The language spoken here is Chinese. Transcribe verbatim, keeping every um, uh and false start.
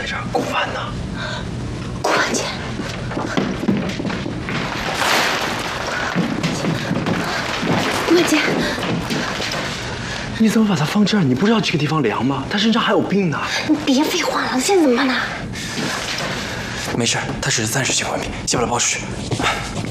在这儿，公安呢？ 公安姐，公安姐， 你怎么把他放这儿？你不是要去个地方量吗？他身上还有病呢。 你别废话了，现在怎么办呢？ 没事，他只是暂时性昏迷，先把他抱出去。